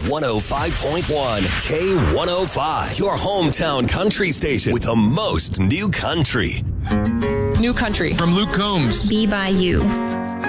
105.1 K105, your hometown country station with the most new country. New country. From Luke Combs. Be By You.